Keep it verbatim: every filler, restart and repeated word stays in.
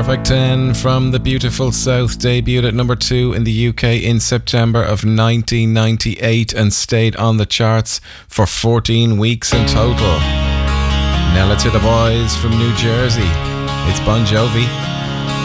Perfect ten from the beautiful South debuted at number two in the U K in September of nineteen ninety-eight and stayed on the charts for fourteen weeks in total. Now let's hear the boys from New Jersey. It's Bon Jovi